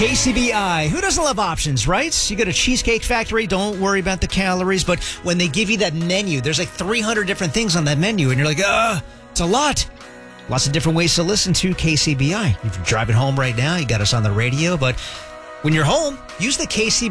KCBI. Who doesn't love options, right? You go to Cheesecake Factory, don't worry about the calories, but when they give you that menu, there's like 300 different things on that menu, and you're like, it's a lot. Lots of different ways to listen to KCBI. If you're driving home right now, you got us on the radio, but when you're home, use the KCBI